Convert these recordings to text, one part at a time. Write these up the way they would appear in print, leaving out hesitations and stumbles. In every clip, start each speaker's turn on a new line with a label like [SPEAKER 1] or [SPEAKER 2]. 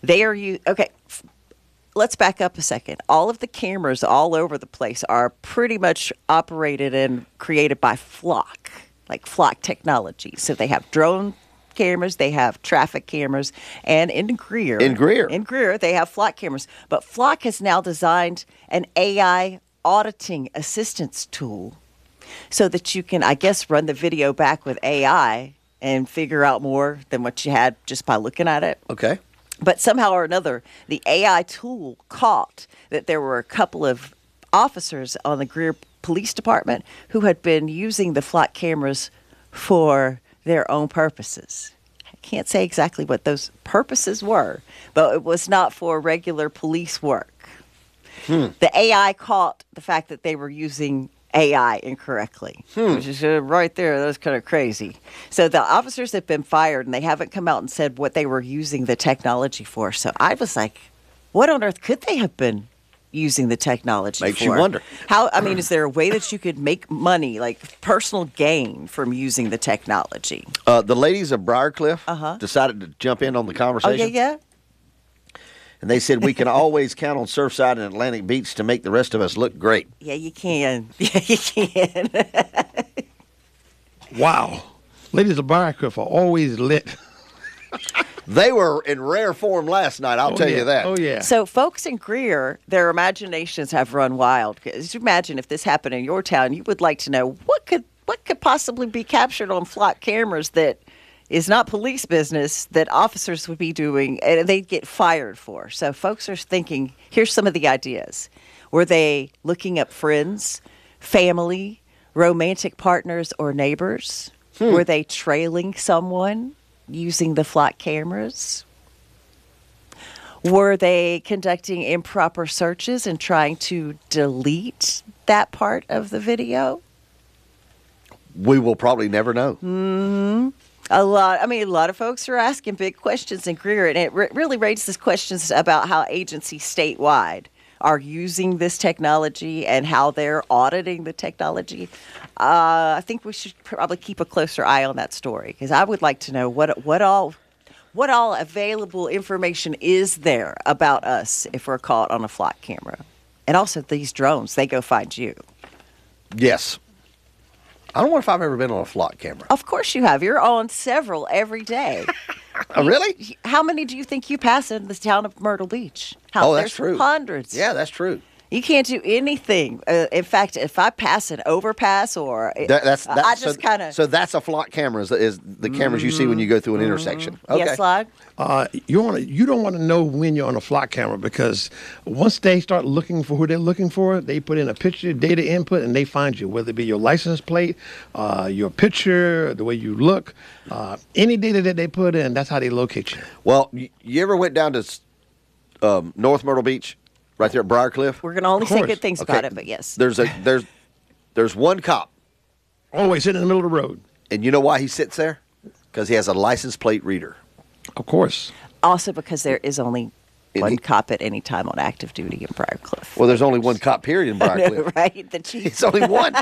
[SPEAKER 1] They are okay. Let's back up a second. All of the cameras all over the place are pretty much operated and created by Flock, like Flock technology. So they have drone cameras, they have traffic cameras, and in Greer, they have Flock cameras. But Flock has now designed an AI auditing assistance tool so that you can, I guess, run the video back with AI and figure out more than what you had just by looking at it.
[SPEAKER 2] Okay.
[SPEAKER 1] But somehow or another, the AI tool caught that there were a couple of officers on the Greer Police Department who had been using the Flock cameras for their own purposes. I can't say exactly what those purposes were, but it was not for regular police work. The AI caught the fact that they were using AI incorrectly, which is right there. That's kind of crazy. So the officers have been fired, and they haven't come out and said what they were using the technology for. So I was like, what on earth could they have been using the technology for?
[SPEAKER 2] Makes you wonder.
[SPEAKER 1] Is there a way that you could make money, like personal gain from using the technology?
[SPEAKER 2] The ladies of Briarcliff decided to jump in on the conversation.
[SPEAKER 1] Oh, yeah.
[SPEAKER 2] And they said, we can always count on Surfside and Atlantic Beach to make the rest of us look great.
[SPEAKER 1] Yeah, you can. Yeah, you can.
[SPEAKER 3] Wow. Ladies of Briarcliff are always lit.
[SPEAKER 2] They were in rare form last night, I'll tell you that.
[SPEAKER 3] Oh, yeah.
[SPEAKER 1] So folks in Greer, their imaginations have run wild. 'Cause imagine if this happened in your town, you would like to know what could possibly be captured on Flock cameras that is not police business that officers would be doing and they'd get fired for. So folks are thinking, here's some of the ideas. Were they looking up friends, family, romantic partners, or neighbors? Were they trailing someone using the Flock cameras? Were they conducting improper searches and trying to delete that part of the video?
[SPEAKER 2] We will probably never know.
[SPEAKER 1] A lot of folks are asking big questions in Greer, and it really raises questions about how agencies statewide are using this technology and how they're auditing the technology. I think we should probably keep a closer eye on that story because I would like to know what all available information is there about us if we're caught on a Flock camera. And also these drones, they go find you.
[SPEAKER 2] Yes. I don't know if I've ever been on a Flock camera.
[SPEAKER 1] Of course you have. You're on several every day.
[SPEAKER 2] Oh, really?
[SPEAKER 1] How many do you think you pass in the town of Myrtle Beach?
[SPEAKER 2] That's true.
[SPEAKER 1] Hundreds.
[SPEAKER 2] Yeah, that's true.
[SPEAKER 1] You can't do anything. In fact, if I pass an overpass or I just kind of.
[SPEAKER 2] So that's a Flock camera. Is the cameras you see when you go through an intersection? Okay.
[SPEAKER 1] Yes, Slide.
[SPEAKER 3] You don't want to know when you're on a Flock camera because once they start looking for who they're looking for, they put in a picture, data input, and they find you. Whether it be your license plate, your picture, the way you look, any data that they put in, that's how they locate you.
[SPEAKER 2] Well, you ever went down to North Myrtle Beach? Right there at Briarcliff?
[SPEAKER 1] We're going to only say good things about it, but yes.
[SPEAKER 2] There's one cop.
[SPEAKER 3] Always sitting in the middle of the road.
[SPEAKER 2] And you know why he sits there? Because he has a license plate reader.
[SPEAKER 3] Of course.
[SPEAKER 1] Also because there is only one cop at any time on active duty in Briarcliff.
[SPEAKER 2] Well, there's only one cop, period, in Briarcliff.
[SPEAKER 1] Know, right? The chief.
[SPEAKER 2] It's only one.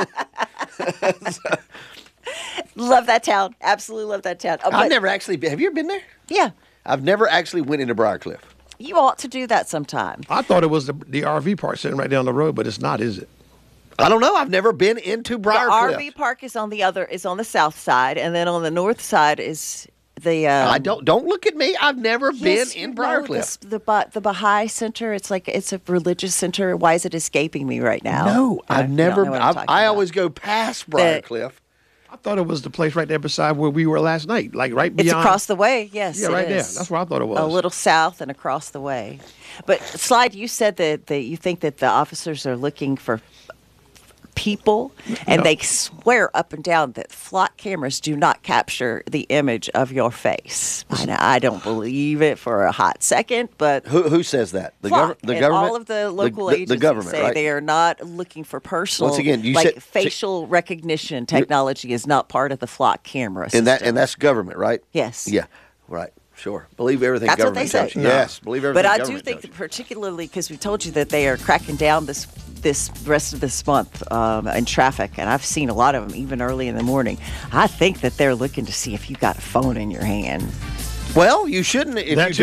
[SPEAKER 1] Love that town. Absolutely love that town.
[SPEAKER 2] I've never actually been. Have you ever been there?
[SPEAKER 1] Yeah.
[SPEAKER 2] I've never actually went into Briarcliff.
[SPEAKER 1] You ought to do that sometime.
[SPEAKER 3] I thought it was the RV park sitting right down the road, but it's not, is it?
[SPEAKER 2] I don't know. I've never been into Briarcliff.
[SPEAKER 1] The RV park is on the south side, and then on the north side is the.
[SPEAKER 2] I don't look at me. I've never been in Briarcliff.
[SPEAKER 1] The Baha'i Center. It's a religious center. Why is it escaping me right now?
[SPEAKER 2] No, I've never. I always go past Briarcliff.
[SPEAKER 3] I thought it was the place right there beside where we were last night, like right beyond.
[SPEAKER 1] It's across the way, yes.
[SPEAKER 3] Yeah, right there. That's where I thought it was.
[SPEAKER 1] A little south and across the way. But, Slide, you said that you think that the officers are looking for people, and they swear up and down that Flock cameras do not capture the image of your face. I don't believe it for a hot second, but
[SPEAKER 2] who says that? The government.
[SPEAKER 1] All of the local agencies
[SPEAKER 2] the government,
[SPEAKER 1] say
[SPEAKER 2] right?
[SPEAKER 1] they are not looking for personal.
[SPEAKER 2] Once again,
[SPEAKER 1] facial recognition technology is not part of the Flock camera system.
[SPEAKER 2] And that's government, right?
[SPEAKER 1] Yes.
[SPEAKER 2] Yeah. Right. Sure. Believe everything
[SPEAKER 1] That's
[SPEAKER 2] government
[SPEAKER 1] what they say.
[SPEAKER 2] tells you. Yes. Believe everything
[SPEAKER 1] government
[SPEAKER 2] government
[SPEAKER 1] But I do think
[SPEAKER 2] tells you.
[SPEAKER 1] particularly because we told you that they are cracking down this rest of this month in traffic, and I've seen a lot of them even early in the morning. I think that they're looking to see if you got a phone in your hand.
[SPEAKER 2] Well, you shouldn't. If you